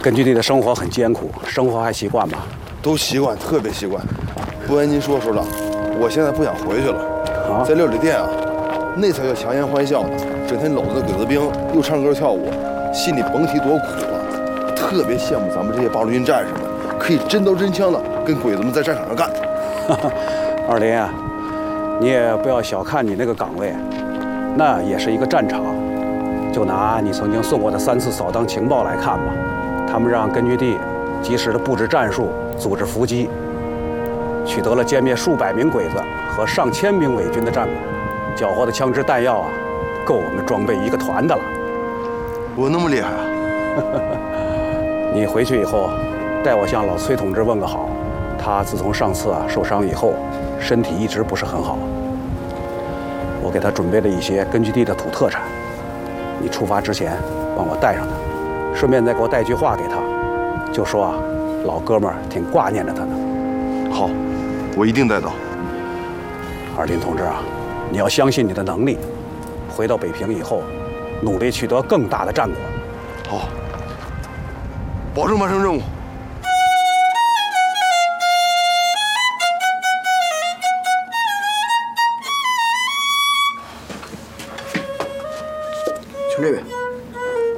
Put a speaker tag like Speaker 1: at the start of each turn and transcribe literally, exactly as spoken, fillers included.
Speaker 1: 根据地的生活很艰苦，生活还习惯吗？
Speaker 2: 都习惯，特别习惯。不瞒您说，首长，我现在不想回去了。啊，在料理店啊，那才叫强颜欢笑呢，整天搂着鬼子兵，又唱歌跳舞，心里甭提多苦了。特别羡慕咱们这些八路军战士们，可以真刀真枪的跟鬼子们在战场上干。
Speaker 1: 二林啊，你也不要小看你那个岗位，那也是一个战场。就拿你曾经送过的三次扫荡情报来看吧，他们让根据地及时的布置战术，组织伏击，取得了歼灭数百名鬼子和上千名伪军的战果，缴获的枪支弹药啊，够我们装备一个团的了。
Speaker 2: 我那么厉害啊！
Speaker 1: 你回去以后，代我向老崔同志问个好。他自从上次啊受伤以后，身体一直不是很好。我给他准备了一些根据地的土特产，你出发之前帮我带上他，顺便再给我带句话给他，就说啊，老哥们儿挺挂念着他呢。
Speaker 2: 好，我一定带到。
Speaker 1: 二林同志啊，你要相信你的能力，回到北平以后，努力取得更大的战果。
Speaker 2: 好，保证完成任务。
Speaker 3: 从这边。